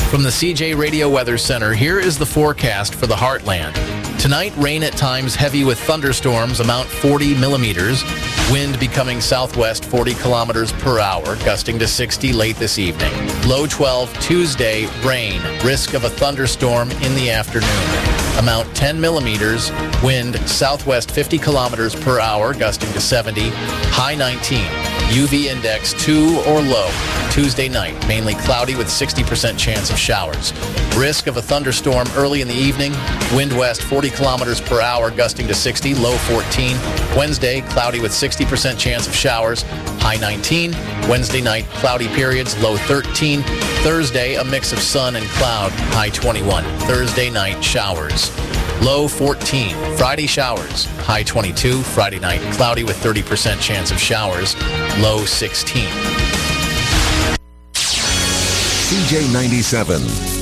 From the CJ Radio Weather Center, here is the forecast for the Heartland. Tonight, rain at times heavy with thunderstorms, amount 40 millimeters. Wind becoming southwest 40 kilometers per hour, gusting to 60 late this evening. Low 12 Tuesday, rain. Risk of a thunderstorm in the afternoon. Amount 10 millimeters. Wind southwest 50 kilometers per hour, gusting to 70. High 19. UV index 2 or low. Tuesday night, mainly cloudy with 60% chance of showers. Risk of a thunderstorm early in the evening. Wind west 40 kilometers per hour, gusting to 60, low 14. Wednesday, cloudy with 60% chance of showers, high 19. Wednesday night, cloudy periods, low 13. Thursday, a mix of sun and cloud, high 21. Thursday night, showers, low 14. Friday, showers, high 22. Friday night, cloudy with 30% chance of showers, low 16. CJ 97.